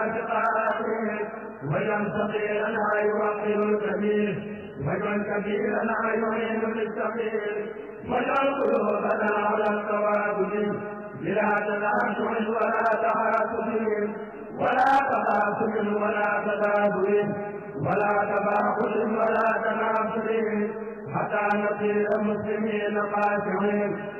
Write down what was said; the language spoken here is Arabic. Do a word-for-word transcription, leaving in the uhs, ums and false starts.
اعتقاده واجعل صغيرنا يوقر الكبير واجعل كبيرنا يعين بالصغير واجعل قلوبنا على التوابل بلا تنازع ولا تحاسد ولا تحاسد ولا تدابر ولا تباخل ولا تنافر حتى نصير مسلمين خاشعين